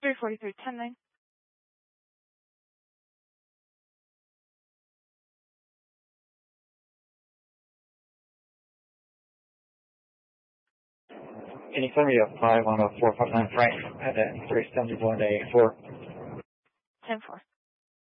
343, 10-9. Anytime you have 5 on a 459 Frank at 371 A4. 10-4.